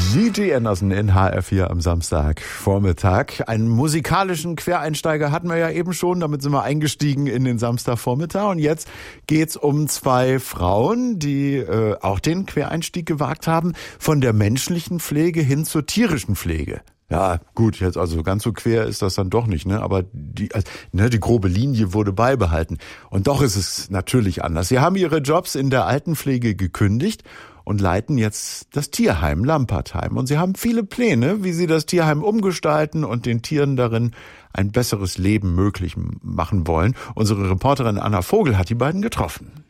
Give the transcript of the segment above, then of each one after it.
Gigi Anderson in HR4 am Samstagvormittag. Einen musikalischen Quereinsteiger hatten wir ja eben schon, damit sind wir eingestiegen in den Samstagvormittag. Und jetzt geht's um zwei Frauen, die auch den Quereinstieg gewagt haben, von der menschlichen Pflege hin zur tierischen Pflege. Ja, gut, jetzt also ganz so quer ist das dann doch nicht, ne? Aber die grobe Linie wurde beibehalten. Und doch ist es natürlich anders. Sie haben ihre Jobs in der Altenpflege gekündigt und leiten jetzt das Tierheim Lampertheim. Und sie haben viele Pläne, wie sie das Tierheim umgestalten und den Tieren darin ein besseres Leben möglich machen wollen. Unsere Reporterin Anna Vogel hat die beiden getroffen.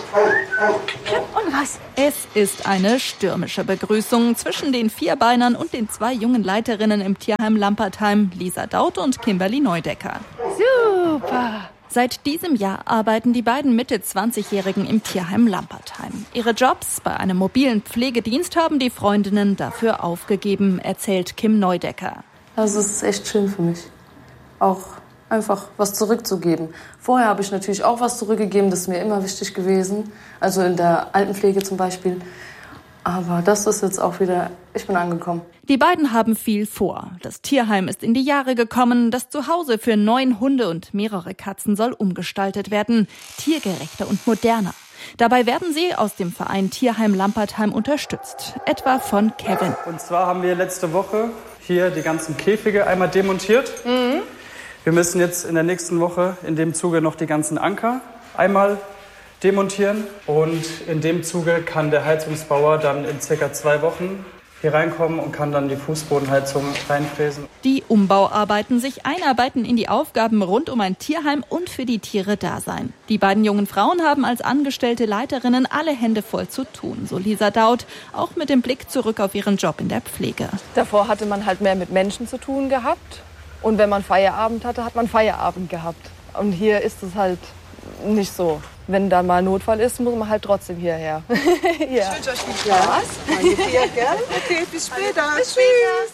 Und was? Es ist eine stürmische Begrüßung zwischen den Vierbeinern und den zwei jungen Leiterinnen im Tierheim Lampertheim, Lisa Daut und Kimberly Neudecker. Super! Seit diesem Jahr arbeiten die beiden Mitte-20-Jährigen im Tierheim Lampertheim. Ihre Jobs bei einem mobilen Pflegedienst haben die Freundinnen dafür aufgegeben, erzählt Kim Neudecker. Also es ist echt schön für mich, auch einfach was zurückzugeben. Vorher habe ich natürlich auch was zurückgegeben, das ist mir immer wichtig gewesen, also in der Altenpflege zum Beispiel. Aber das ist jetzt auch wieder, ich bin angekommen. Die beiden haben viel vor. Das Tierheim ist in die Jahre gekommen. Das Zuhause für 9 Hunde und mehrere Katzen soll umgestaltet werden. Tiergerechter und moderner. Dabei werden sie aus dem Verein Tierheim Lampertheim unterstützt. Etwa von Kevin. Und zwar haben wir letzte Woche hier die ganzen Käfige einmal demontiert. Wir müssen jetzt in der nächsten Woche in dem Zuge noch die ganzen Anker einmal demontieren. Und in dem Zuge kann der Heizungsbauer dann in circa 2 Wochen hier reinkommen und kann dann die Fußbodenheizung reinfräsen. Die Umbauarbeiten sich einarbeiten in die Aufgaben rund um ein Tierheim und für die Tiere da sein. Die beiden jungen Frauen haben als angestellte Leiterinnen alle Hände voll zu tun, so Lisa Daut, auch mit dem Blick zurück auf ihren Job in der Pflege. Davor hatte man halt mehr mit Menschen zu tun gehabt. Und wenn man Feierabend hatte, hat man Feierabend gehabt. Und hier ist es halt nicht so. Wenn da mal Notfall ist, muss man halt trotzdem hierher. Ja. Ich wünsche euch viel Spaß. Okay, bis später. Tschüss.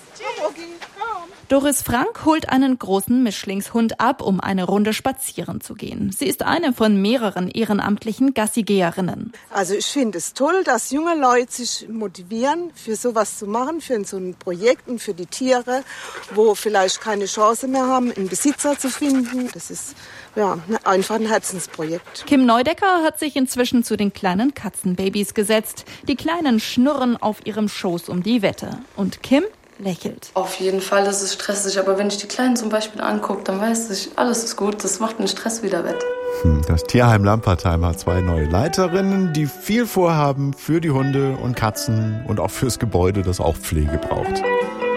Doris Frank holt einen großen Mischlingshund ab, um eine Runde spazieren zu gehen. Sie ist eine von mehreren ehrenamtlichen Gassigeherinnen. Also ich finde es toll, dass junge Leute sich motivieren, für sowas zu machen, für so ein Projekt und für die Tiere, wo vielleicht keine Chance mehr haben, einen Besitzer zu finden. Das ist ja einfach ein Herzensprojekt. Kim Neudecker hat sich inzwischen zu den kleinen Katzenbabys gesetzt. Die Kleinen schnurren auf ihrem Schoß um die Wette. Und Kim lächelt. Auf jeden Fall, das ist stressig, aber wenn ich die Kleinen zum Beispiel angucke, dann weiß ich, alles ist gut, das macht den Stress wieder wett. Das Tierheim Lampertheim hat 2 neue Leiterinnen, die viel vorhaben für die Hunde und Katzen und auch fürs Gebäude, das auch Pflege braucht.